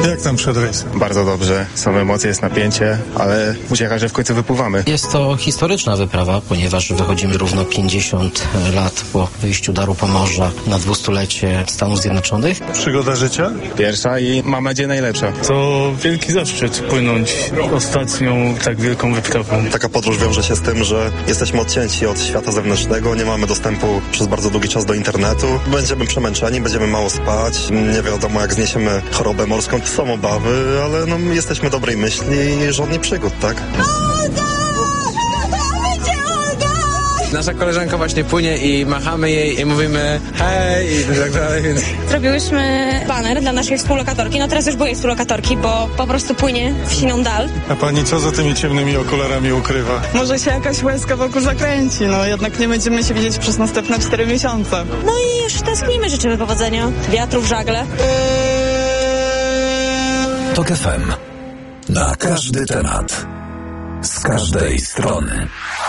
Jak tam przed rejsem? Bardzo dobrze, są emocje, jest napięcie, ale uciecha, że w końcu wypływamy. Jest to historyczna wyprawa, ponieważ wychodzimy równo 50 lat po wyjściu daru Pomorza na 200-lecie Stanów Zjednoczonych. Przygoda życia? Pierwsza i mam nadzieję najlepsza. To wielki zaszczyt płynąć ostatnią tak wielką wyprawą. Taka podróż wiąże się z tym, że jesteśmy odcięci od świata zewnętrznego, nie mamy dostępu przez bardzo długi czas do internetu. Będziemy przemęczeni, będziemy mało spać, nie wiadomo jak zniesiemy chorobę morską. Są obawy, ale jesteśmy dobrej myśli i żadnych przygód, tak? Nasza koleżanka właśnie płynie i machamy jej i mówimy hej i tak dalej, więc... Zrobiłyśmy baner dla naszej współlokatorki, teraz już byłej współlokatorki, bo po prostu płynie w siną dal. A pani co za tymi ciemnymi okularami ukrywa? Może się jakaś łezka wokół zakręci, jednak nie będziemy się widzieć przez następne 4 miesiące. No i już tęsknimy, życzymy powodzenia, wiatru w żagle. TOK FM. Na każdy temat. Z każdej strony.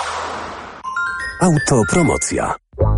Autopromocja.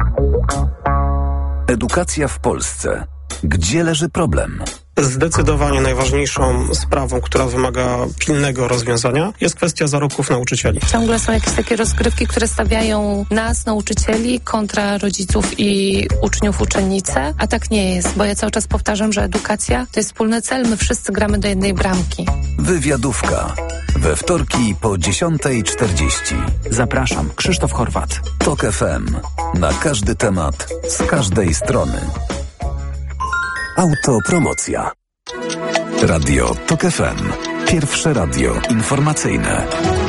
Edukacja w Polsce. Gdzie leży problem? Zdecydowanie najważniejszą sprawą, która wymaga pilnego rozwiązania, jest kwestia zarobków nauczycieli. Ciągle są jakieś takie rozgrywki, które stawiają nas, nauczycieli, kontra rodziców i uczniów, uczennice, a tak nie jest, bo ja cały czas powtarzam, że edukacja to jest wspólny cel, my wszyscy gramy do jednej bramki. Wywiadówka. We wtorki po 10:40. Zapraszam, Krzysztof Horwat. TOK FM. Na każdy temat, z każdej strony. Autopromocja. Radio TOK FM. Pierwsze radio informacyjne.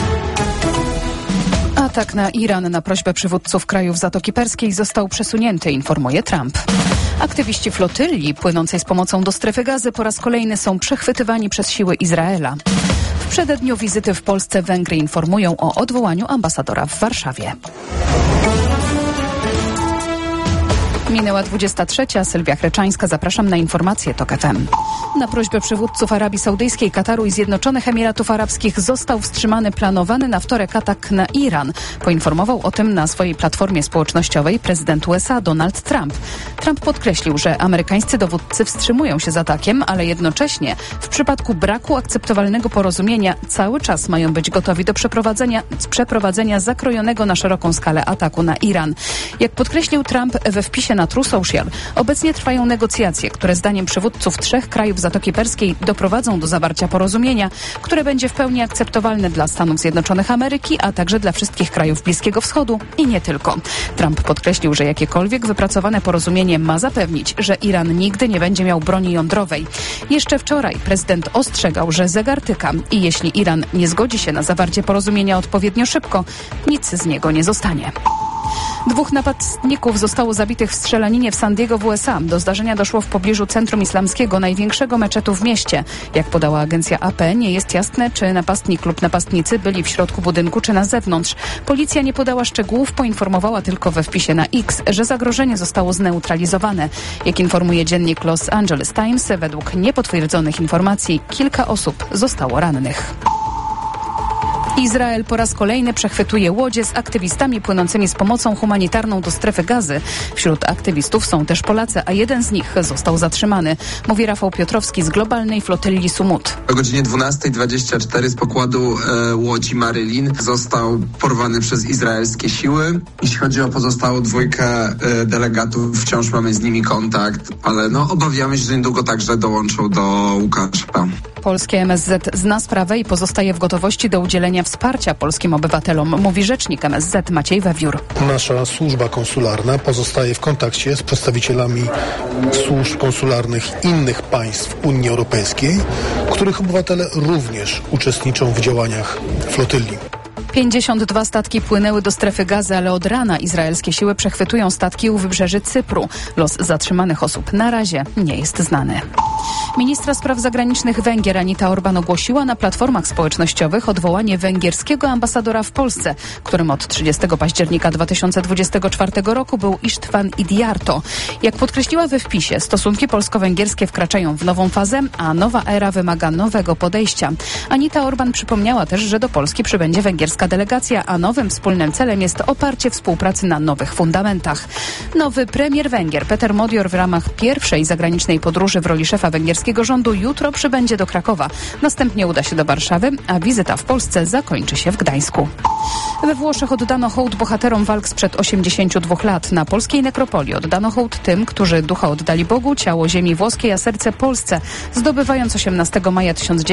Atak na Iran na prośbę przywódców krajów Zatoki Perskiej został przesunięty, informuje Trump. Aktywiści flotyli płynącej z pomocą do strefy Gazy po raz kolejny są przechwytywani przez siły Izraela. W przededniu wizyty w Polsce Węgry informują o odwołaniu ambasadora w Warszawie. Minęła 23. Sylwia Chreczańska. Zapraszam na informacje TOK FM. Na prośbę przywódców Arabii Saudyjskiej, Kataru i Zjednoczonych Emiratów Arabskich został wstrzymany planowany na wtorek atak na Iran. Poinformował o tym na swojej platformie społecznościowej prezydent USA Donald Trump. Trump podkreślił, że amerykańscy dowódcy wstrzymują się z atakiem, ale jednocześnie w przypadku braku akceptowalnego porozumienia cały czas mają być gotowi do przeprowadzenia zakrojonego na szeroką skalę ataku na Iran. Jak podkreślił Trump we wpisie na True Social, obecnie trwają negocjacje, które zdaniem przywódców 3 krajów Zatoki Perskiej doprowadzą do zawarcia porozumienia, które będzie w pełni akceptowalne dla Stanów Zjednoczonych Ameryki, a także dla wszystkich krajów Bliskiego Wschodu i nie tylko. Trump podkreślił, że jakiekolwiek wypracowane porozumienie ma zapewnić, że Iran nigdy nie będzie miał broni jądrowej. Jeszcze wczoraj prezydent ostrzegał, że zegar tyka i jeśli Iran nie zgodzi się na zawarcie porozumienia odpowiednio szybko, nic z niego nie zostanie. 2 napastników zostało zabitych w strzelaninie w San Diego w USA. Do zdarzenia doszło w pobliżu Centrum Islamskiego, największego meczetu w mieście. Jak podała agencja AP, nie jest jasne, czy napastnik lub napastnicy byli w środku budynku, czy na zewnątrz. Policja nie podała szczegółów, poinformowała tylko we wpisie na X, że zagrożenie zostało zneutralizowane. Jak informuje dziennik Los Angeles Times, według niepotwierdzonych informacji kilka osób zostało rannych. Izrael po raz kolejny przechwytuje łodzie z aktywistami płynącymi z pomocą humanitarną do strefy Gazy. Wśród aktywistów są też Polacy, a jeden z nich został zatrzymany. Mówi Rafał Piotrowski z globalnej flotyli Sumut. O godzinie 12:24 z pokładu łodzi Marylin został porwany przez izraelskie siły. Jeśli chodzi o pozostałą 2 delegatów, wciąż mamy z nimi kontakt, ale obawiamy się, że niedługo także dołączą do Łukasza. Polskie MSZ zna sprawę i pozostaje w gotowości do udzielenia wsparcia polskim obywatelom, mówi rzecznik MSZ Maciej Wewiór. Nasza służba konsularna pozostaje w kontakcie z przedstawicielami służb konsularnych innych państw Unii Europejskiej, których obywatele również uczestniczą w działaniach flotyli. 52 statki płynęły do strefy Gazy, ale od rana izraelskie siły przechwytują statki u wybrzeży Cypru. Los zatrzymanych osób na razie nie jest znany. Ministra spraw zagranicznych Węgier Anita Orban ogłosiła na platformach społecznościowych odwołanie węgierskiego ambasadora w Polsce, którym od 30 października 2024 roku był István Idiarto. Jak podkreśliła we wpisie, stosunki polsko-węgierskie wkraczają w nową fazę, a nowa era wymaga nowego podejścia. Anita Orban przypomniała też, że do Polski przybędzie węgierska delegacja, a nowym wspólnym celem jest oparcie współpracy na nowych fundamentach. Nowy premier Węgier Peter Modior w ramach pierwszej zagranicznej podróży w roli szefa węgierskiej polskiego rządu jutro przybędzie do Krakowa. Następnie uda się do Warszawy, a wizyta w Polsce zakończy się w Gdańsku. We Włoszech oddano hołd bohaterom walk sprzed 82 lat. Na polskiej nekropolii oddano hołd tym, którzy ducha oddali Bogu, ciało ziemi włoskiej, a serce Polsce, zdobywając 18 maja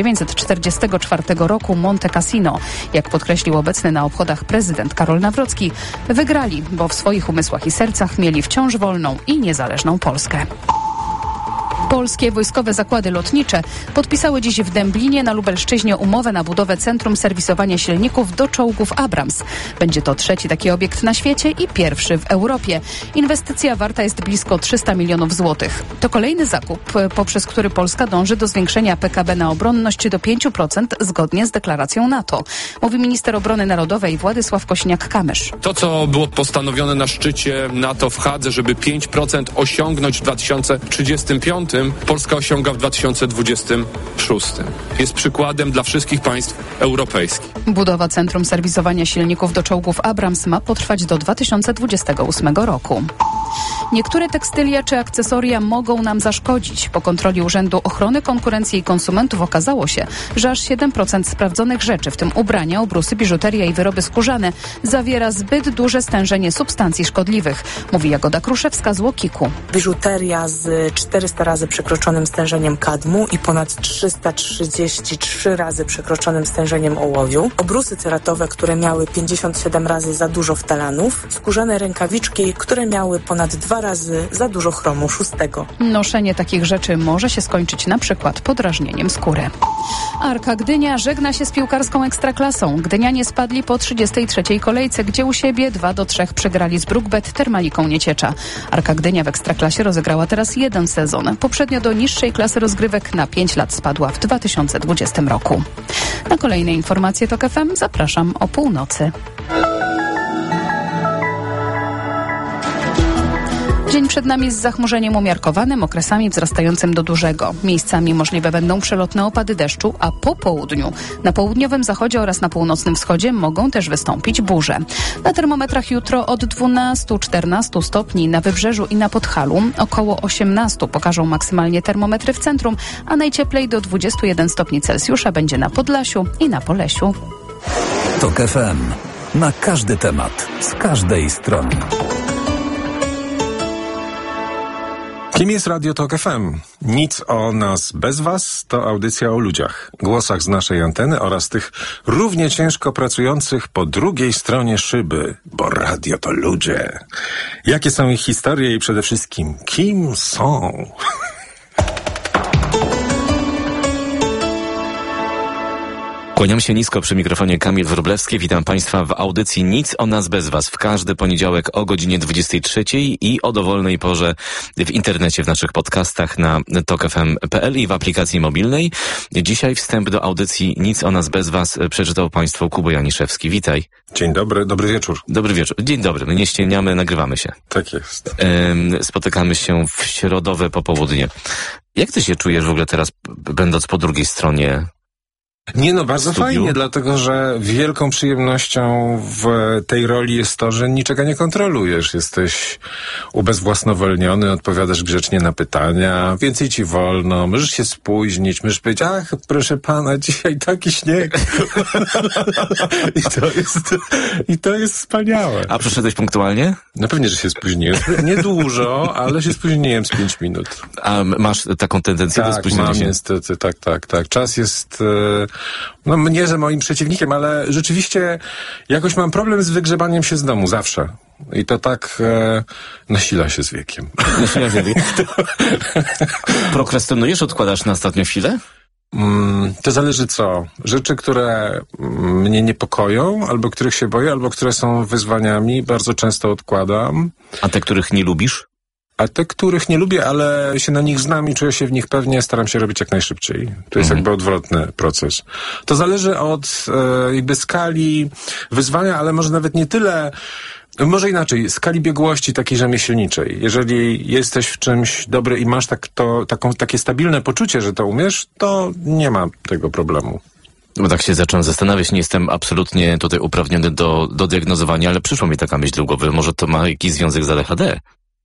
1944 roku Monte Cassino. Jak podkreślił obecny na obchodach prezydent Karol Nawrocki, wygrali, bo w swoich umysłach i sercach mieli wciąż wolną i niezależną Polskę. Polskie wojskowe zakłady lotnicze podpisały dziś w Dęblinie na Lubelszczyźnie umowę na budowę centrum serwisowania silników do czołgów Abrams. Będzie to trzeci taki obiekt na świecie i pierwszy w Europie. Inwestycja warta jest blisko 300 milionów złotych. To kolejny zakup, poprzez który Polska dąży do zwiększenia PKB na obronność do 5% zgodnie z deklaracją NATO. Mówi minister obrony narodowej Władysław Kosiniak-Kamysz. To, co było postanowione na szczycie NATO w Hadze, żeby 5% osiągnąć w 2035, Polska osiąga w 2026. Jest przykładem dla wszystkich państw europejskich. Budowa centrum serwisowania silników do czołgów Abrams ma potrwać do 2028 roku. Niektóre tekstylia czy akcesoria mogą nam zaszkodzić. Po kontroli Urzędu Ochrony Konkurencji i Konsumentów okazało się, że aż 7% sprawdzonych rzeczy, w tym ubrania, obrusy, biżuteria i wyroby skórzane, zawiera zbyt duże stężenie substancji szkodliwych, mówi Jagoda Kruszewska z Łokiku. Biżuteria z 400 razy przekroczonym stężeniem kadmu i ponad 333 razy przekroczonym stężeniem ołowiu. Obrusy ceratowe, które miały 57 razy za dużo ftalanów. Skórzane rękawiczki, które miały ponad 2 razy za dużo chromu 6. Noszenie takich rzeczy może się skończyć na przykład podrażnieniem skóry. Arka Gdynia żegna się z piłkarską ekstraklasą. Gdynianie spadli po 33. kolejce, gdzie u siebie 2-3 przegrali z Brukbet Termaliką Nieciecza. Arka Gdynia w ekstraklasie rozegrała teraz jeden sezon. Poprzednio do niższej klasy rozgrywek na 5 lat spadła w 2020 roku. Na kolejne informacje TOK FM zapraszam o północy. Dzień przed nami z zachmurzeniem umiarkowanym, okresami wzrastającym do dużego. Miejscami możliwe będą przelotne opady deszczu, a po południu na południowym zachodzie oraz na północnym wschodzie mogą też wystąpić burze. Na termometrach jutro od 12-14 stopni na Wybrzeżu i na Podhalu, około 18 pokażą maksymalnie termometry w centrum, a najcieplej do 21 stopni Celsjusza będzie na Podlasiu i na Polesiu. TOK FM. Na każdy temat, z każdej strony. Kim jest Radio TOK FM? Nic o nas bez was to audycja o ludziach, głosach z naszej anteny oraz tych równie ciężko pracujących po drugiej stronie szyby, bo radio to ludzie. Jakie są ich historie i przede wszystkim kim są? Kłaniam się nisko przy mikrofonie Kamil Wróblewski. Witam Państwa w audycji Nic o nas bez was. W każdy poniedziałek o godzinie 23 i o dowolnej porze w internecie, w naszych podcastach na tokfm.pl i w aplikacji mobilnej. Dzisiaj wstęp do audycji Nic o nas bez was przeczytał Państwu Kuba Janiszewski. Witaj. Dzień dobry, dobry wieczór. Dobry wieczór. Dzień dobry. My nie ściemniamy, nagrywamy się. Tak jest. Spotykamy się w środowe popołudnie. Jak ty się czujesz w ogóle teraz, będąc po drugiej stronie? Nie no, bardzo fajnie, dlatego że wielką przyjemnością w tej roli jest to, że niczego nie kontrolujesz. Jesteś ubezwłasnowolniony, odpowiadasz grzecznie na pytania, więcej ci wolno, możesz się spóźnić, możesz powiedzieć, ach, proszę pana, dzisiaj taki śnieg. I to jest wspaniałe. A przyszedłeś punktualnie? No pewnie, że się spóźniłem. Nie dużo, ale się spóźniłem z 5 minut. A masz taką tendencję do spóźnienia się? Tak, mam niestety, tak. Czas jest... No nie, że moim przeciwnikiem, ale rzeczywiście jakoś mam problem z wygrzebaniem się z domu, zawsze. I to tak nasila się z wiekiem. Nasila się z wiekiem. Prokrastynujesz, odkładasz na ostatnią chwilę? To zależy co. Rzeczy, które mnie niepokoją, albo których się boję, albo które są wyzwaniami, bardzo często odkładam. A te, których nie lubisz? A te, których nie lubię, ale się na nich znam i czuję się w nich pewnie, staram się robić jak najszybciej. To jest jakby odwrotny proces. To zależy od jakby skali wyzwania, ale może nawet nie tyle, może inaczej, skali biegłości takiej rzemieślniczej. Jeżeli jesteś w czymś dobry i masz takie stabilne poczucie, że to umiesz, to nie ma tego problemu. Bo tak się zacząłem zastanawiać, nie jestem absolutnie tutaj uprawniony do diagnozowania, ale przyszła mi taka myśl do głowy, może to ma jakiś związek z ADHD?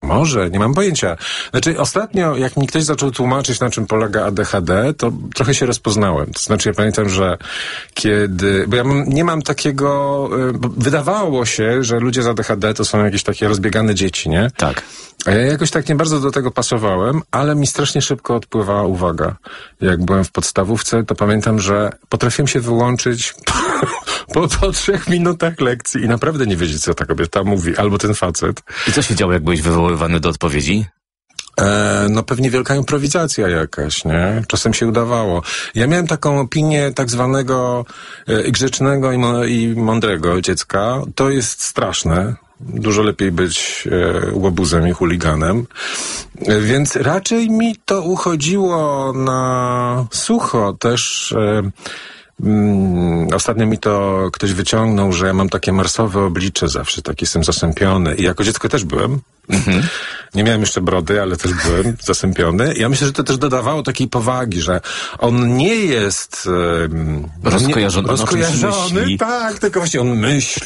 Może, nie mam pojęcia. Znaczy, ostatnio, jak mi ktoś zaczął tłumaczyć, na czym polega ADHD, to trochę się rozpoznałem. To znaczy, ja pamiętam, że bo ja nie mam takiego, wydawało się, że ludzie z ADHD to są jakieś takie rozbiegane dzieci, nie? Tak. A ja jakoś tak nie bardzo do tego pasowałem, ale mi strasznie szybko odpływała uwaga. Jak byłem w podstawówce, to pamiętam, że potrafiłem się wyłączyć po 3 minutach lekcji i naprawdę nie wiedzieć, co ta kobieta mówi, albo ten facet. I co się działo, jak byłeś wywoływany do odpowiedzi? No pewnie wielka improwizacja jakaś, nie? Czasem się udawało. Ja miałem taką opinię tak zwanego grzecznego i mądrego dziecka. To jest straszne. Dużo lepiej być łobuzem i chuliganem. Więc raczej mi to uchodziło na sucho też. Ostatnio mi to ktoś wyciągnął, że ja mam takie marsowe oblicze zawsze, taki jestem zasępiony. I jako dziecko też byłem. Nie miałem jeszcze brody, ale też byłem zasępiony. Ja myślę, że to też dodawało takiej powagi, że on nie jest rozkojarzony, tak, tylko właśnie on myśli.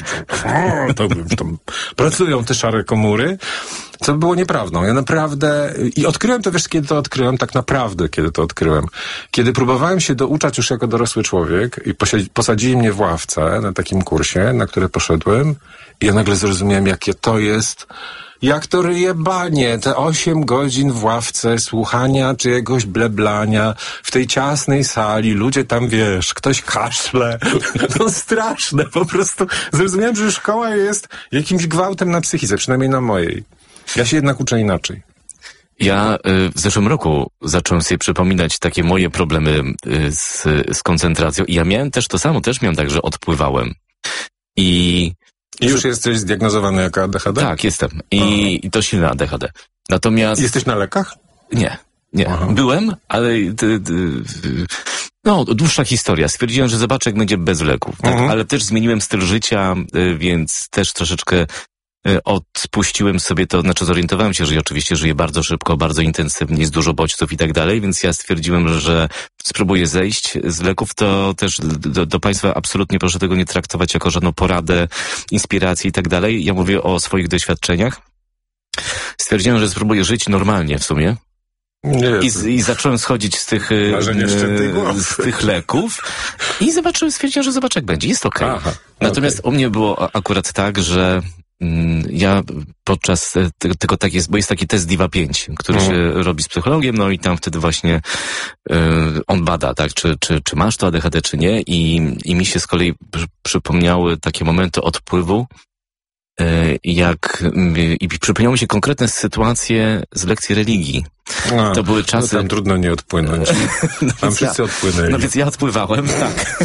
Pracują te szare komóry. Co było nieprawdą. Ja naprawdę... I odkryłem to, wiesz, kiedy to odkryłem? Tak naprawdę, kiedy to odkryłem. Kiedy próbowałem się douczać już jako dorosły człowiek i posadzili mnie w ławce na takim kursie, na który poszedłem i ja nagle zrozumiałem, jakie to jest... Jak to ryjebanie, te 8 godzin w ławce, słuchania czyjegoś bleblania w tej ciasnej sali, ludzie tam, wiesz, ktoś kaszle. No straszne, po prostu. Zrozumiałem, że szkoła jest jakimś gwałtem na psychice, przynajmniej na mojej. Ja się jednak uczę inaczej. Ja w zeszłym roku zacząłem sobie przypominać takie moje problemy z koncentracją i ja miałem też to samo, też miałem tak, że odpływałem. I już jesteś zdiagnozowany jako ADHD? Tak, jestem. I to silne ADHD. Natomiast... Jesteś na lekach? Nie. Aha. Byłem, ale dłuższa historia. Stwierdziłem, że zobaczę, jak będzie bez leków. Tak? Ale też zmieniłem styl życia, więc też troszeczkę odpuściłem sobie to, znaczy zorientowałem się, że ja oczywiście żyję bardzo szybko, bardzo intensywnie, jest dużo bodźców i tak dalej, więc ja stwierdziłem, że spróbuję zejść z leków. To też do Państwa absolutnie proszę tego nie traktować jako żadną poradę, inspirację i tak dalej. Ja mówię o swoich doświadczeniach. Stwierdziłem, że spróbuję żyć normalnie w sumie. I zacząłem schodzić z tych leków i stwierdziłem, że zobaczę, jak będzie. Jest okej. Natomiast u mnie było akurat tak, że ja podczas tego tak jest, bo jest taki test DIVA 5, który się robi z psychologiem, no i tam wtedy właśnie on bada, tak, czy masz to ADHD, czy nie, i mi się z kolei przypomniały takie momenty odpływu, i przypomniały mi się konkretne sytuacje z lekcji religii. To były czasy... No tam trudno nie odpłynąć. Tam wszyscy odpłynęli. No więc ja odpływałem, tak.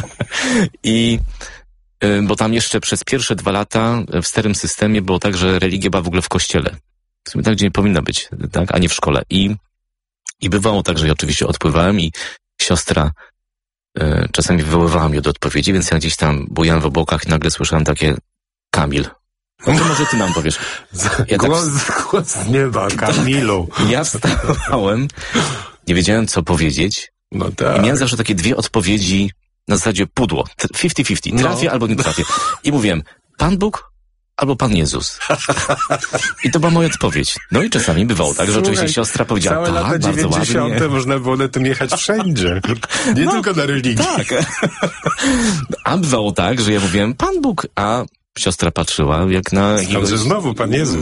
Bo tam jeszcze przez pierwsze 2 lata w starym systemie było tak, że religia była w ogóle w kościele. W sumie tak, gdzie nie powinna być, tak, a nie w szkole. I bywało tak, że ja oczywiście odpływałem i siostra czasami wywoływała mnie do odpowiedzi, więc ja gdzieś tam bujałem w obłokach i nagle słyszałem takie: Kamil. No to może ty nam powiesz. Głos z nieba, Kamilu. Ja wstawałem, nie wiedziałem, co powiedzieć. No tak. I miałem zawsze takie 2 odpowiedzi na zasadzie pudło. 50-50. Trafię albo nie trafię. I mówiłem: Pan Bóg albo Pan Jezus. I to była moja odpowiedź. No i czasami bywało tak, że oczywiście siostra powiedziała: całe lata 90. można było na tym jechać wszędzie. Nie tylko na religii. Tak. A bywało tak, że ja mówiłem: Pan Bóg, a siostra patrzyła jak na... Że znowu Pan Jezus.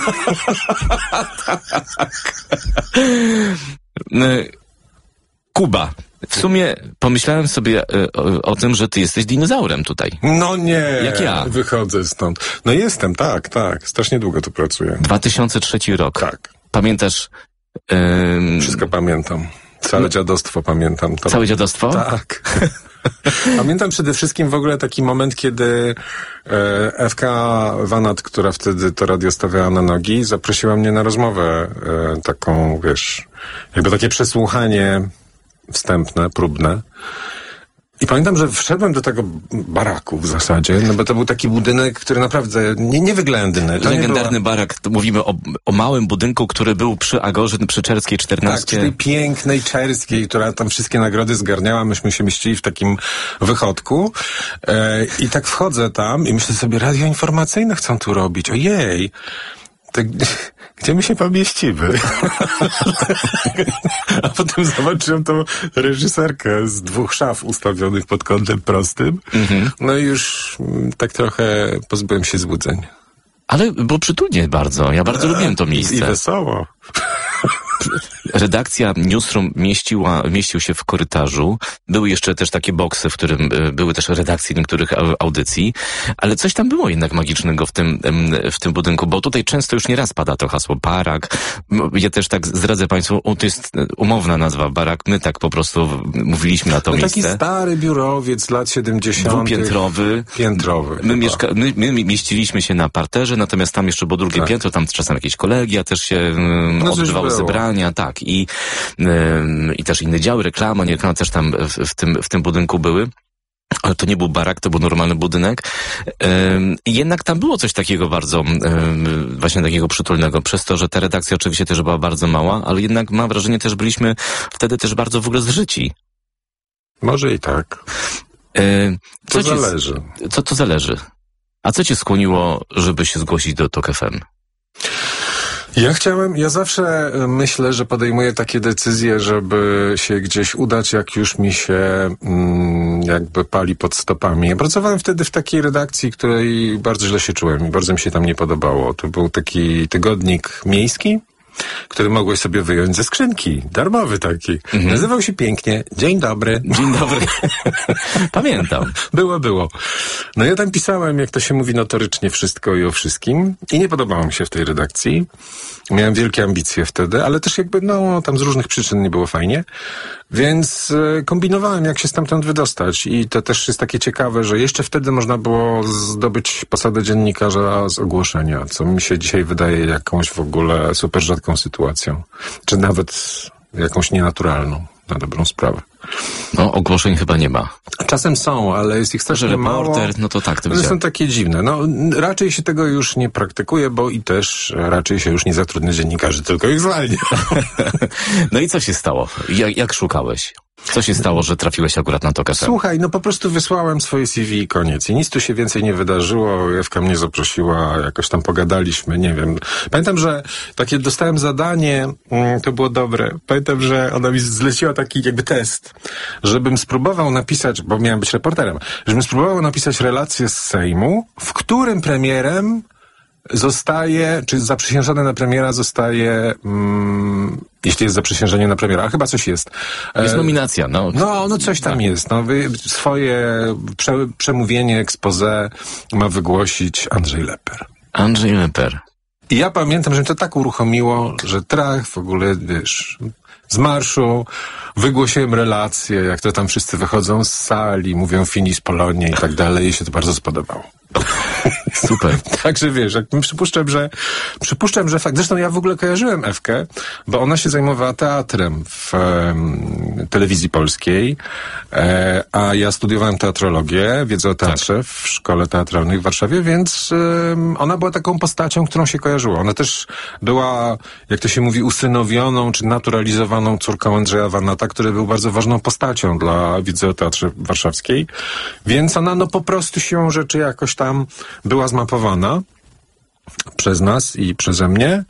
Kuba. W sumie pomyślałem sobie o tym, że ty jesteś dinozaurem tutaj. No nie. Jak ja. Wychodzę stąd. No jestem, tak. Strasznie długo tu pracuję. 2003 rok. Tak. Pamiętasz... Wszystko pamiętam. Całe dziadostwo pamiętam. To... Całe dziadostwo? Tak. Pamiętam przede wszystkim w ogóle taki moment, kiedy Ewka Wanat, która wtedy to radio stawiała na nogi, zaprosiła mnie na rozmowę taką, wiesz, jakby takie przesłuchanie wstępne, próbne. I pamiętam, że wszedłem do tego baraku w zasadzie, no bo to był taki budynek, który naprawdę niewyględny. Legendarny barak, to mówimy o małym budynku, który był przy Agorze, przy Czerskiej 14. Tak, przy tej pięknej Czerskiej, która tam wszystkie nagrody zgarniała, myśmy się mieścili w takim wychodku. I tak wchodzę tam i myślę sobie, radio informacyjne chcą tu robić, ojej. Gdzie my się pomieścimy? A potem zobaczyłem tą reżyserkę z 2 szaf ustawionych pod kątem prostym. No i już tak trochę pozbyłem się złudzeń. Ale było przytulnie bardzo. Ja bardzo lubiłem to miejsce. I wesoło. Redakcja Newsroom mieścił się w korytarzu. Były jeszcze też takie boksy, w którym były też redakcje niektórych audycji, ale coś tam było jednak magicznego w tym budynku, bo tutaj często już nieraz pada to hasło barak. Ja też tak zdradzę Państwu, to jest umowna nazwa barak. My tak po prostu mówiliśmy na to miejsce. Taki stary biurowiec z lat 70. Dwupiętrowy. My mieściliśmy się na parterze, natomiast tam jeszcze było drugie piętro, tam czasem jakieś kolegia też się odbywały zebrania, tak. I też inne działy, reklama, nie reklama też tam w tym budynku były. Ale to nie był barak, to był normalny budynek. I jednak tam było coś takiego bardzo, właśnie takiego przytulnego. Przez to, że ta redakcja oczywiście też była bardzo mała, ale jednak mam wrażenie, też byliśmy wtedy też bardzo w ogóle zżyci. Może i tak. To zależy. Co to zależy? A co cię skłoniło, żeby się zgłosić do TOK FM? Ja zawsze myślę, że podejmuję takie decyzje, żeby się gdzieś udać, jak już mi się jakby pali pod stopami. Ja pracowałem wtedy w takiej redakcji, której bardzo źle się czułem i bardzo mi się tam nie podobało. To był taki tygodnik miejski, który mogłeś sobie wyjąć ze skrzynki. Darmowy taki. Nazywał się pięknie Dzień dobry. Dzień dobry. Pamiętam. Było. No ja tam pisałem, jak to się mówi, notorycznie wszystko i o wszystkim. I nie podobało mi się w tej redakcji. Miałem wielkie ambicje wtedy, ale też jakby, tam z różnych przyczyn nie było fajnie. Więc kombinowałem, jak się stamtąd wydostać. I to też jest takie ciekawe, że jeszcze wtedy można było zdobyć posadę dziennikarza z ogłoszenia, co mi się dzisiaj wydaje jakąś w ogóle super rzadką sytuacją. Czy nawet jakąś nienaturalną, na dobrą sprawę. Ogłoszeń chyba nie ma. Czasem są, ale jest ich strasznie mało. Reporter, no to tak. To są takie dziwne. Raczej się tego już nie praktykuje, bo i też raczej się już nie zatrudnia dziennikarzy, tylko ich zwalnia. No i co się stało? Jak szukałeś? Co się stało, że trafiłeś akurat na TOK FM? Słuchaj, po prostu wysłałem swoje CV i koniec. I nic tu się więcej nie wydarzyło. Ewka mnie zaprosiła, jakoś tam pogadaliśmy, nie wiem. Pamiętam, że takie dostałem zadanie, to było dobre. Pamiętam, że ona mi zleciła taki jakby test, żebym spróbował napisać, bo miałem być reporterem, żebym spróbował napisać relację z Sejmu, w którym premierem zostaje, czy zaprzysiężony na premiera zostaje, jeśli jest zaprzysiężenie na premiera, a chyba coś jest. Jest nominacja, coś tam jest. Swoje przemówienie, exposé ma wygłosić Andrzej Lepper. Andrzej Lepper. I ja pamiętam, że mnie to tak uruchomiło, że w ogóle, z marszu wygłosiłem relację, jak to tam wszyscy wychodzą z sali, mówią finis Polonie i tak dalej, i się to bardzo spodobało. Super. Także przypuszczam, że fakt. Zresztą ja w ogóle kojarzyłem Ewkę, bo ona się zajmowała teatrem w telewizji polskiej, a ja studiowałem teatrologię, wiedzę o teatrze w szkole teatralnej w Warszawie, więc ona była taką postacią, którą się kojarzyło. Ona też była, jak to się mówi, usynowioną czy naturalizowaną córką Andrzeja Wannata, który był bardzo ważną postacią dla wiedzy o teatrze warszawskiej, więc ona po prostu siłą rzeczy jakoś tam była zmapowana przez nas i przeze mnie.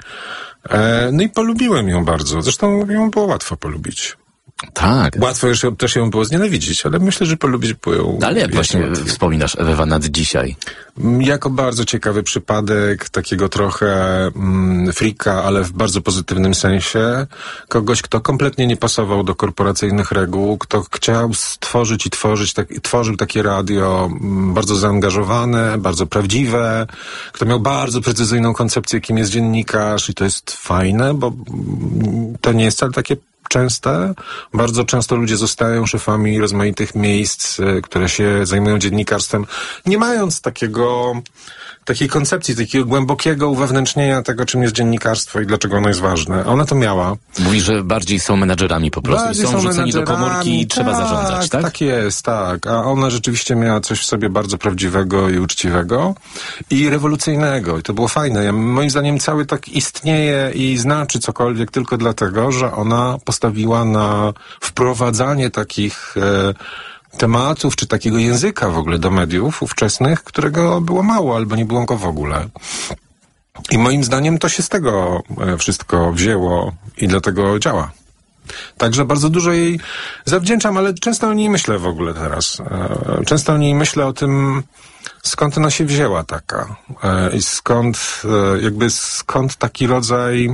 I polubiłem ją bardzo. Zresztą ją było łatwo polubić. Tak. Łatwo już też ją było znienawidzić, ale myślę, że polubić było ją. Ale jak właśnie wspominasz Ewę Wannat dzisiaj? Jako bardzo ciekawy przypadek, takiego trochę frika, ale w bardzo pozytywnym sensie. Kogoś, kto kompletnie nie pasował do korporacyjnych reguł, kto chciał stworzyć i tworzył takie radio bardzo zaangażowane, bardzo prawdziwe, kto miał bardzo precyzyjną koncepcję, kim jest dziennikarz, i to jest fajne, bo to nie jest wcale takie częste. Bardzo często ludzie zostają szefami rozmaitych miejsc, które się zajmują dziennikarstwem, nie mając takiej koncepcji, takiego głębokiego uwewnętrznienia tego, czym jest dziennikarstwo i dlaczego ono jest ważne. A ona to miała. Mówi, że bardziej są menadżerami po prostu. Bardziej są rzuceni do komórki i trzeba zarządzać, tak? Tak jest, tak. A ona rzeczywiście miała coś w sobie bardzo prawdziwego i uczciwego i rewolucyjnego. I to było fajne. Moim zdaniem cały tak istnieje i znaczy cokolwiek tylko dlatego, że ona postawiła na wprowadzanie takich tematów, czy takiego języka w ogóle do mediów ówczesnych, którego było mało, albo nie było go w ogóle. I moim zdaniem to się z tego wszystko wzięło i dlatego działa. Także bardzo dużo jej zawdzięczam, ale często o niej myślę w ogóle teraz. Często o niej myślę o tym, skąd ona się wzięła taka. I skąd taki rodzaj,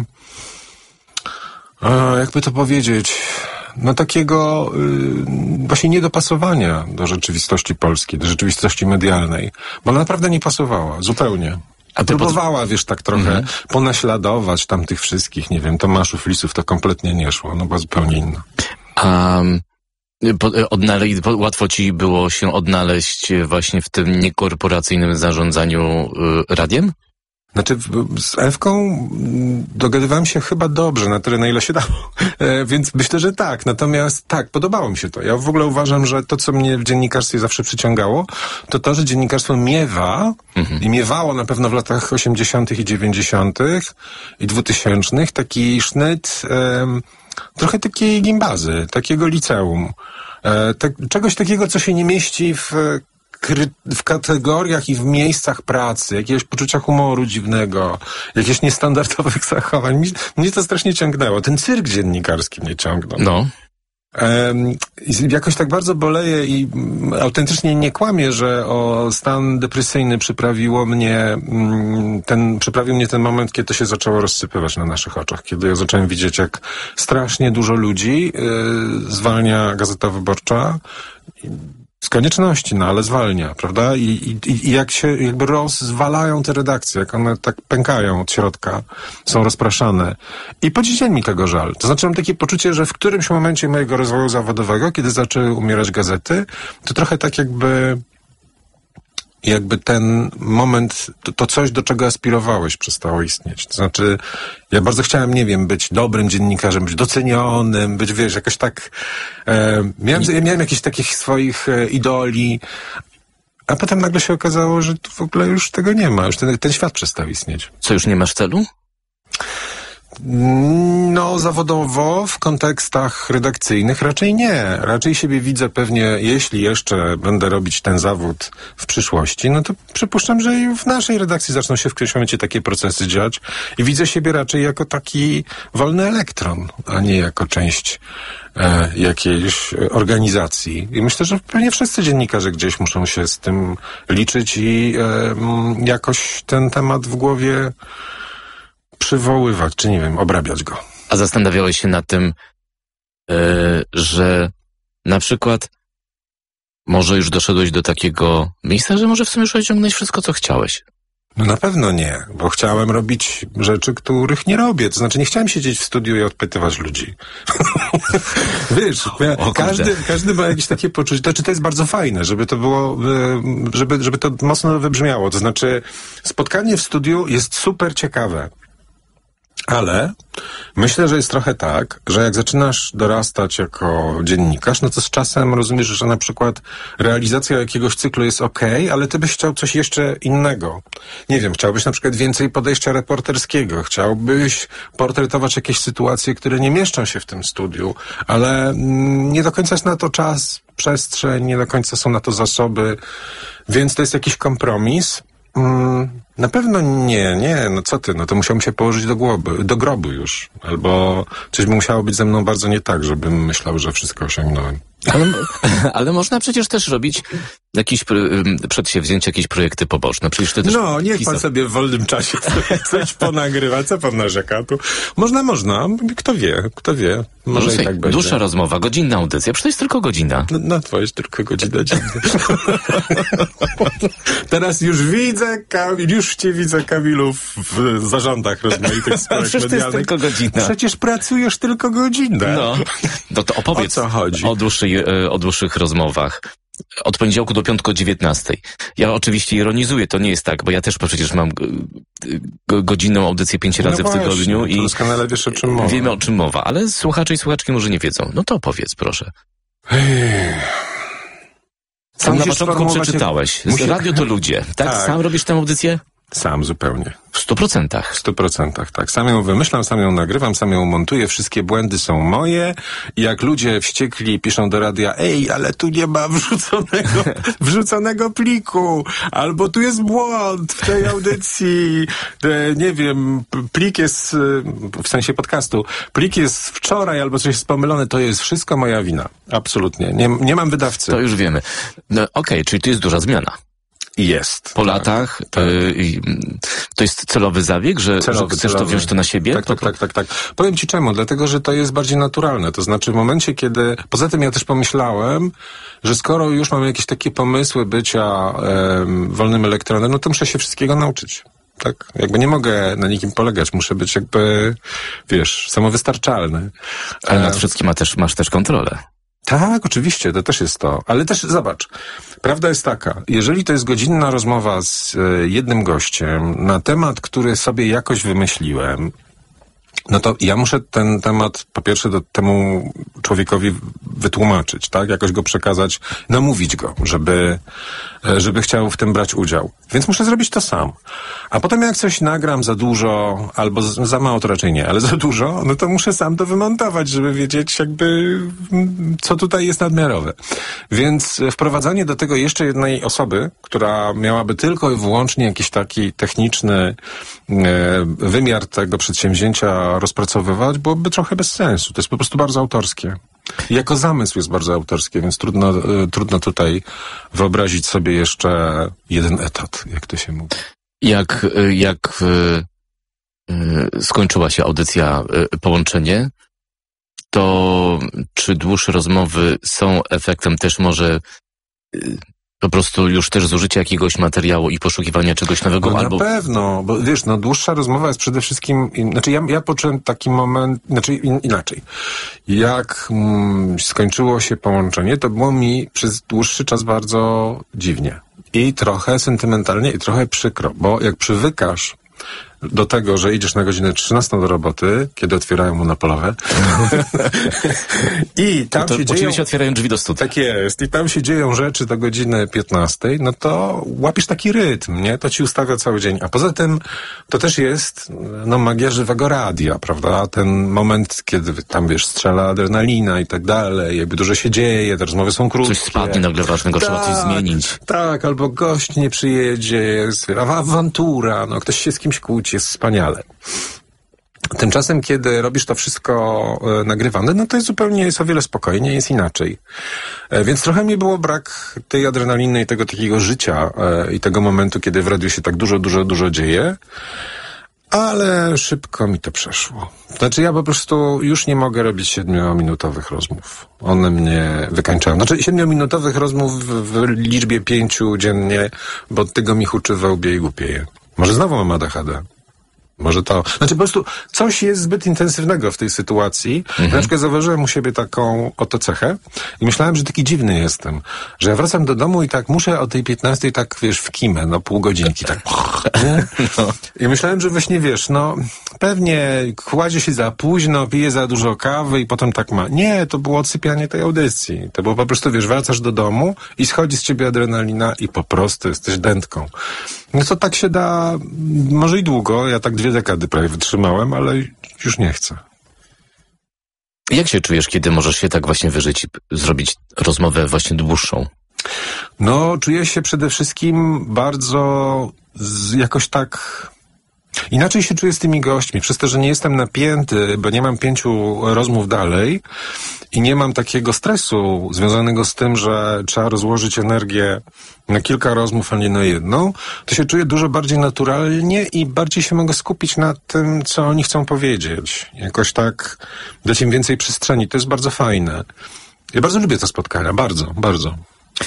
jakby to powiedzieć, no takiego właśnie niedopasowania do rzeczywistości polskiej, do rzeczywistości medialnej. Bo ona naprawdę nie pasowała, zupełnie. A próbowała, wiesz, tak trochę ponaśladować tam tych wszystkich, nie wiem, Tomaszów, Lisów, to kompletnie nie szło, no była zupełnie inna. A łatwo ci było się odnaleźć właśnie w tym niekorporacyjnym zarządzaniu radiem? Znaczy, z Ewką dogadywałem się chyba dobrze, na tyle, na ile się dało. Więc myślę, że tak. Natomiast tak, podobało mi się to. Ja w ogóle uważam, że to, co mnie w dziennikarstwie zawsze przyciągało, to, że dziennikarstwo miewa i miewało na pewno w latach 80. i 90. i 2000 taki sznyt trochę takiej gimbazy, takiego liceum. Czegoś takiego, co się nie mieści w kategoriach i w miejscach pracy, jakiegoś poczucia humoru dziwnego, jakichś niestandardowych zachowań. Mnie to strasznie ciągnęło. Ten cyrk dziennikarski mnie ciągnął. No. Jakoś tak bardzo boleję i autentycznie nie kłamię, że o stan depresyjny przyprawił mnie ten moment, kiedy to się zaczęło rozsypywać na naszych oczach. Kiedy ja zacząłem widzieć, jak strasznie dużo ludzi zwalnia Gazeta Wyborcza. Z konieczności, no ale zwalnia, prawda? I jak się jakby rozwalają te redakcje, jak one tak pękają od środka, są rozpraszane. I po dziś dzień mi tego żal. To znaczy mam takie poczucie, że w którymś momencie mojego rozwoju zawodowego, kiedy zaczęły umierać gazety, to trochę tak jakby ten moment, to coś, do czego aspirowałeś, przestało istnieć. To znaczy, ja bardzo chciałem, nie wiem, być dobrym dziennikarzem, być docenionym, być, wiesz, jakoś tak... Miałem jakieś takich swoich idoli, a potem nagle się okazało, że tu w ogóle już tego nie ma, już ten świat przestał istnieć. Co, już nie masz celu? No, zawodowo, w kontekstach redakcyjnych raczej nie. Raczej siebie widzę pewnie, jeśli jeszcze będę robić ten zawód w przyszłości, no to przypuszczam, że i w naszej redakcji zaczną się w którymś momencie takie procesy dziać i widzę siebie raczej jako taki wolny elektron, a nie jako część jakiejś organizacji. I myślę, że pewnie wszyscy dziennikarze gdzieś muszą się z tym liczyć i jakoś ten temat w głowie przywoływać, czy nie wiem, obrabiać go. A zastanawiałeś się nad tym, że na przykład może już doszedłeś do takiego miejsca, że może w sumie już osiągnąć wszystko, co chciałeś? No na pewno nie, bo chciałem robić rzeczy, których nie robię. To znaczy nie chciałem siedzieć w studiu i odpytywać ludzi. Wiesz, każdy ma jakieś takie poczucie. To jest bardzo fajne, żeby to było, żeby to mocno wybrzmiało. To znaczy spotkanie w studiu jest super ciekawe. Ale myślę, że jest trochę tak, że jak zaczynasz dorastać jako dziennikarz, no to z czasem rozumiesz, że na przykład realizacja jakiegoś cyklu jest okej, ale ty byś chciał coś jeszcze innego. Nie wiem, chciałbyś na przykład więcej podejścia reporterskiego, chciałbyś portretować jakieś sytuacje, które nie mieszczą się w tym studiu, ale nie do końca jest na to czas, przestrzeń, nie do końca są na to zasoby, więc to jest jakiś kompromis. Na pewno nie, no co ty, no to musiałbym się położyć do grobu już, albo coś by musiało być ze mną bardzo nie tak, żebym myślał, że wszystko osiągnąłem. Ale można przecież też robić jakieś przedsięwzięcia, jakieś projekty poboczne. Przecież ty też niech pan sobie w wolnym czasie coś ponagrywa, co pan narzeka tu. Można, kto wie. Może i tak będzie. Dłuższa rozmowa, godzinna audycja, przecież to jest tylko godzina. No to jest tylko godzina dziennie. Teraz już cię widzę, Kamilu, w zarządach rozmaitych spółek medialnych. To jest tylko godzina. Przecież pracujesz tylko godzinę. No to opowiedz o co chodzi? O dłuższych rozmowach. Od poniedziałku do piątku o 19:00. Ja oczywiście ironizuję, to nie jest tak, bo ja też przecież mam godzinną audycję 5 razy w tygodniu i doskonale wiesz, o czym mowa. Wiemy, o czym mowa, ale słuchacze i słuchaczki może nie wiedzą. No to opowiedz, proszę. Sam na początku przeczytałeś. Radio to ludzie. Tak? Sam robisz tę audycję? Sam zupełnie. W 100%. W 100%, tak. Sam ją wymyślam, sam ją nagrywam, sam ją montuję, wszystkie błędy są moje i jak ludzie wściekli piszą do radia, ale tu nie ma wrzuconego pliku, albo tu jest błąd w tej audycji, nie wiem, plik jest, w sensie podcastu, plik jest wczoraj, albo coś jest pomylone, to jest wszystko moja wina. Absolutnie. Nie mam wydawcy. To już wiemy. No okej, czyli to jest duża zmiana. Jest. Po latach to jest celowy zabieg, że chcesz to wziąć to na siebie? Tak. Powiem ci czemu. Dlatego, że to jest bardziej naturalne. To znaczy w momencie, kiedy... Poza tym ja też pomyślałem, że skoro już mam jakieś takie pomysły bycia wolnym elektronem, no to muszę się wszystkiego nauczyć. Tak? Jakby nie mogę na nikim polegać. Muszę być jakby, samowystarczalny. Ale nad wszystkim masz też kontrolę. Tak, oczywiście, to też jest to. Ale też zobacz, prawda jest taka, jeżeli to jest godzinna rozmowa z jednym gościem na temat, który sobie jakoś wymyśliłem, no to ja muszę ten temat po pierwsze temu człowiekowi wytłumaczyć, tak? Jakoś go przekazać, namówić go, żeby chciał w tym brać udział. Więc muszę zrobić to sam. A potem jak coś nagram za dużo, albo za mało to raczej nie, ale za dużo, no to muszę sam to wymontować, żeby wiedzieć jakby, co tutaj jest nadmiarowe. Więc wprowadzanie do tego jeszcze jednej osoby, która miałaby tylko i wyłącznie jakiś taki techniczny wymiar tego przedsięwzięcia rozpracowywać, byłoby trochę bez sensu. To jest po prostu bardzo autorskie. Jako zamysł jest bardzo autorskie, więc trudno tutaj wyobrazić sobie jeszcze jeden etat, jak to się mówi. Jak skończyła się audycja Połączenie, to czy dłuższe rozmowy są efektem też może po prostu już też zużycia jakiegoś materiału i poszukiwania czegoś nowego? No albo... Na pewno, bo dłuższa rozmowa jest przede wszystkim, ja poczułem taki moment, inaczej. Jak skończyło się Połączenie, to było mi przez dłuższy czas bardzo dziwnie. I trochę sentymentalnie, i trochę przykro, bo jak przywykasz do tego, że idziesz na godzinę 13 do roboty, kiedy otwierają monopolowe. I tam się dzieją... Oczywiście otwierają drzwi do studia. Tak jest. I tam się dzieją rzeczy do godziny 15, no to łapiesz taki rytm, nie? To ci ustawia cały dzień. A poza tym to też jest magia żywego radia, prawda? Ten moment, kiedy tam, strzela adrenalina i tak dalej, jakby dużo się dzieje, te rozmowy są krótkie. Coś spadnie nagle ważnego, trzeba coś zmienić. Tak, albo gość nie przyjedzie, jest awantura, ktoś się z kimś kłóci, jest wspaniale. Tymczasem, kiedy robisz to wszystko nagrywane, no to jest o wiele spokojniej, jest inaczej. Więc trochę mi było brak tej adrenaliny i tego takiego życia i tego momentu, kiedy w radiu się tak dużo dzieje, ale szybko mi to przeszło. Znaczy ja po prostu już nie mogę robić 7-minutowych rozmów. One mnie wykańczają. 7-minutowych rozmów w liczbie 5 dziennie, bo od tego mi huczy we łbie i głupieje. Może znowu mam ADHD. Może to... po prostu coś jest zbyt intensywnego w tej sytuacji. Na przykład zauważyłem u siebie taką oto cechę i myślałem, że taki dziwny jestem. Że ja wracam do domu i tak muszę o tej 15 tak, w kimę, pół godzinki, tak. No. I myślałem, że właśnie, pewnie kładzie się za późno, pije za dużo kawy i potem tak ma. Nie, to było odsypianie tej audycji. To było po prostu, wracasz do domu i schodzi z ciebie adrenalina i po prostu jesteś dętką. No to tak się da, może i długo, ja tak 2 dekady prawie wytrzymałem, ale już nie chcę. Jak się czujesz, kiedy możesz się tak właśnie wyżyć i zrobić rozmowę właśnie dłuższą? Czuję się przede wszystkim bardzo jakoś tak... Inaczej się czuję z tymi gośćmi, przez to, że nie jestem napięty, bo nie mam 5 rozmów dalej i nie mam takiego stresu związanego z tym, że trzeba rozłożyć energię na kilka rozmów, a nie na jedną, to się czuję dużo bardziej naturalnie i bardziej się mogę skupić na tym, co oni chcą powiedzieć. Jakoś tak dać im więcej przestrzeni. To jest bardzo fajne. Ja bardzo lubię te spotkania. Bardzo, bardzo.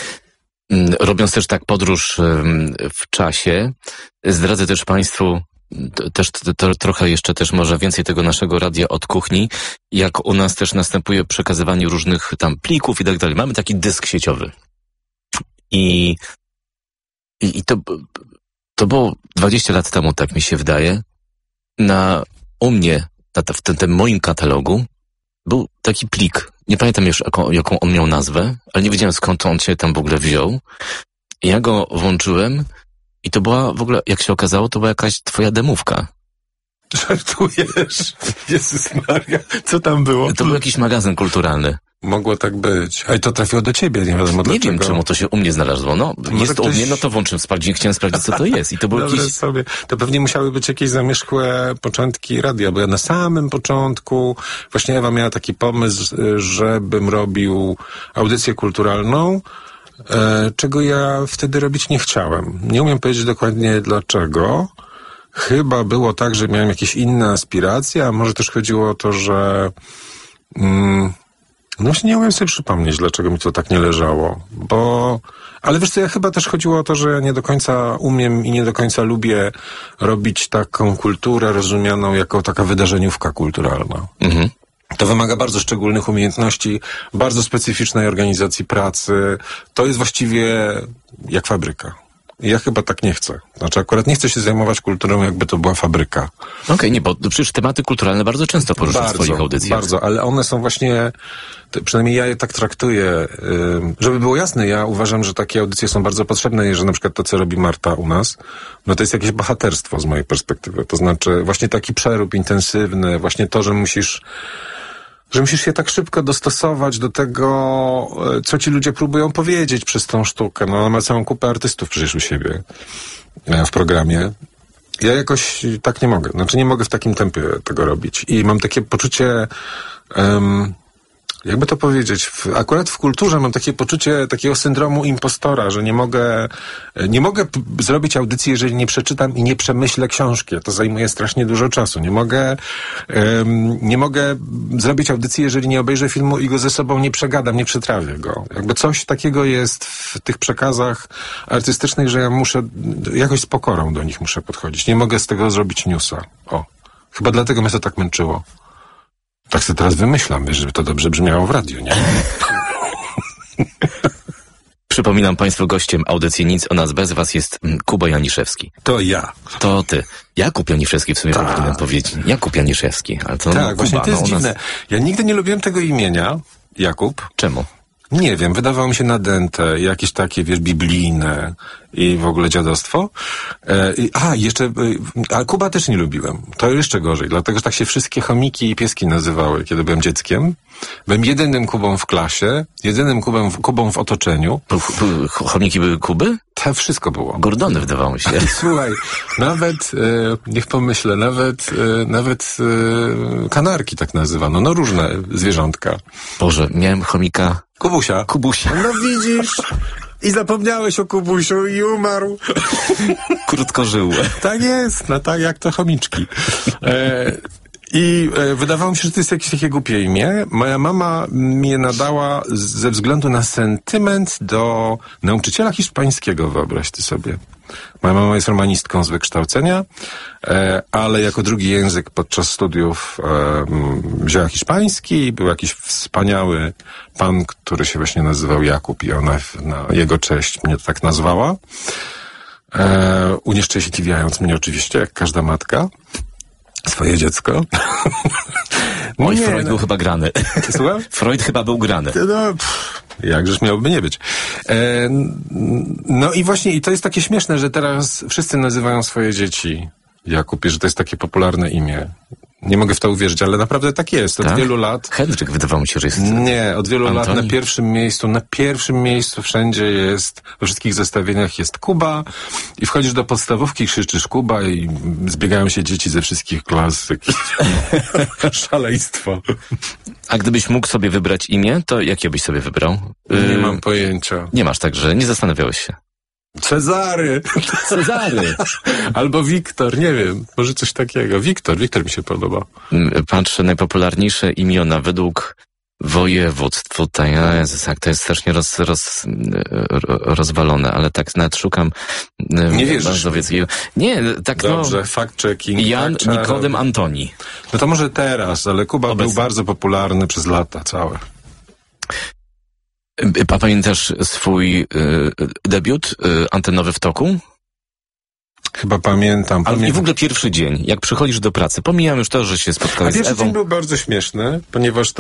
Robiąc też tak podróż w czasie, zdradzę też Państwu też trochę jeszcze też może więcej tego naszego radia od kuchni, jak u nas też następuje przekazywanie różnych tam plików i tak dalej. Mamy taki dysk sieciowy. I to było 20 lat temu, tak mi się wydaje. U mnie, w tym moim katalogu był taki plik. Nie pamiętam już, jaką on miał nazwę, ale nie wiedziałem, skąd on się tam w ogóle wziął. I ja go włączyłem I to była w ogóle, jak się okazało, to była jakaś twoja demówka. Żartujesz? Jezus Maria, co tam było? To był jakiś magazyn kulturalny. Mogło tak być. A i to trafiło do ciebie, nie wiadomo dlaczego. Nie wiem, czemu to się u mnie znalazło. No, jest to u mnie, no to włączyłem sprawdzić, chciałem sprawdzić, co to jest. I to było jakieś... sobie. To pewnie musiały być jakieś zamierzchłe początki radia, bo ja na samym początku, właśnie Ewa miała taki pomysł, żebym robił audycję kulturalną, czego ja wtedy robić nie chciałem. Nie umiem powiedzieć dokładnie dlaczego. Chyba było tak, że miałem jakieś inne aspiracje, a może też chodziło o to, że... No właśnie nie umiem sobie przypomnieć, dlaczego mi to tak nie leżało, ale wiesz co, ja chyba też chodziło o to, że ja nie do końca umiem i nie do końca lubię robić taką kulturę rozumianą jako taka wydarzeniówka kulturalna. Mhm. To wymaga bardzo szczególnych umiejętności, bardzo specyficznej organizacji pracy. To jest właściwie jak fabryka. Ja chyba tak nie chcę. Znaczy akurat nie chcę się zajmować kulturą, jakby to była fabryka. Okej, nie, bo przecież tematy kulturalne bardzo często poruszasz w swoich audycjach. Bardzo, ale one są właśnie, przynajmniej ja je tak traktuję, żeby było jasne, ja uważam, że takie audycje są bardzo potrzebne i że na przykład to, co robi Marta u nas, no to jest jakieś bohaterstwo z mojej perspektywy. To znaczy właśnie taki przerób intensywny, właśnie to, że musisz się tak szybko dostosować do tego, co ci ludzie próbują powiedzieć przez tą sztukę. No, ona ma całą kupę artystów przecież u siebie w programie. Ja jakoś tak nie mogę. Znaczy nie mogę w takim tempie tego robić. I mam takie poczucie... jakby to powiedzieć, akurat w kulturze mam takie poczucie takiego syndromu impostora, że nie mogę zrobić audycji, jeżeli nie przeczytam i nie przemyślę książki. To zajmuje strasznie dużo czasu. Nie mogę zrobić audycji, jeżeli nie obejrzę filmu i go ze sobą nie przegadam, nie przetrawię go. Jakby coś takiego jest w tych przekazach artystycznych, że ja muszę jakoś z pokorą do nich muszę podchodzić. Nie mogę z tego zrobić newsa. Chyba dlatego mnie to tak męczyło. Tak sobie teraz wymyślam, wiesz, żeby to dobrze brzmiało w radiu, nie? Przypominam Państwu, gościem audycji Nic o nas bez was jest Kuba Janiszewski. To ja. To ty. Jakub Janiszewski w sumie powinienem powiedzieć. Jakub Janiszewski. Ale to tak, Kuba, właśnie to jest dziwne. Ja nigdy nie lubiłem tego imienia, Jakub. Czemu? Nie wiem, wydawało mi się nadęte, jakieś takie, wiesz, biblijne i w ogóle dziadostwo. A Kuba też nie lubiłem. To jeszcze gorzej, dlatego że tak się wszystkie chomiki i pieski nazywały, kiedy byłem dzieckiem. Byłem jedynym Kubą w klasie, jedynym Kubą w otoczeniu. Chomiki były Kuby? To wszystko było. Gordony wydawało mi się. Słuchaj, nawet, niech pomyślę, nawet kanarki tak nazywano, no różne zwierzątka. Boże, miałem chomika... Kubusia. No widzisz... I zapomniałeś o Kubusiu i umarł. Krótko żył. Tak jest, no tak jak to chomiczki. I wydawało mi się, że to jest jakieś takie głupie imię. Moja mama mi je nadała ze względu na sentyment do nauczyciela hiszpańskiego, wyobraź ty sobie. Moja mama jest romanistką z wykształcenia, ale jako drugi język podczas studiów wzięła hiszpański i był jakiś wspaniały pan, który się właśnie nazywał Jakub i ona na jego cześć mnie to tak nazwała. Unieszczęśliwiając mnie oczywiście, jak każda matka. Swoje dziecko. Oj, Freud był chyba grany. Słucham? Freud chyba był grany. Jakżeż miałoby nie być. No i właśnie, i to jest takie śmieszne, że teraz wszyscy nazywają swoje dzieci Jakub i że to jest takie popularne imię. Nie mogę w to uwierzyć, ale naprawdę tak jest. Od wielu lat... Henryk wydawało mi się, że jest... Nie, od wielu lat na pierwszym miejscu wszędzie jest, we wszystkich zestawieniach jest Kuba i wchodzisz do podstawówki, krzyczysz Kuba i zbiegają się dzieci ze wszystkich klas. Szaleństwo. A gdybyś mógł sobie wybrać imię, to jakie byś sobie wybrał? Nie mam pojęcia. Nie masz, także nie zastanawiałeś się. Cezary! Albo Wiktor, nie wiem, może coś takiego. Wiktor mi się podoba. Patrzę, najpopularniejsze imiona według województw. Tutaj, Jezus, jak to jest strasznie rozwalone, ale tak nawet szukam. Nie wierzysz? Nie, tak dobrze, fact-checking. Jan Nikodem Antoni. No to może teraz, ale Kuba był bardzo popularny przez lata całe. A pamiętasz swój debiut antenowy w toku? Chyba pamiętam. Ale i w ogóle pierwszy dzień, jak przychodzisz do pracy. Pomijam już to, że się spotkałeś z Ewą. Pierwszy dzień był bardzo śmieszny, ponieważ